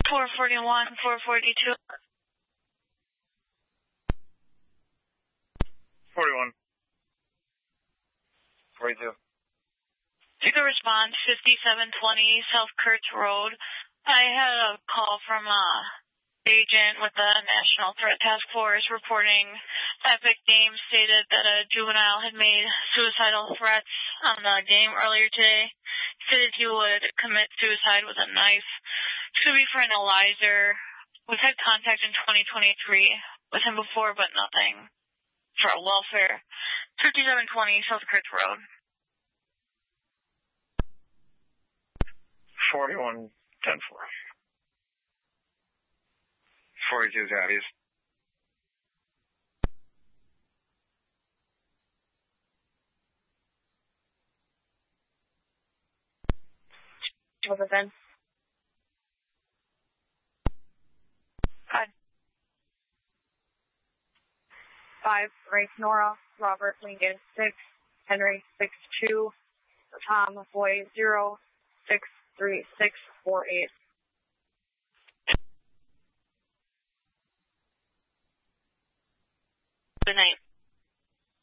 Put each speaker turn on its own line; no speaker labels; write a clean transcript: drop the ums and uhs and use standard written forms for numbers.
441, 442.
41. 42.
You can respond 5720 South Kurtz Road. I had a call from agent with the National Threat Task Force reporting Epic Games stated that a juvenile had made suicidal threats on the game earlier today. Stated he would commit suicide with a knife. Should be for an Elizer. We've had contact in 2023 with him before, but nothing for welfare. 5720 South Kurtz Road.
41, 10-4. 42 Zaddies.
What's it then? Hi. 5, Race Nora, Robert Lincoln 6, Henry 62, Tom Boy 0, 63648. Good night.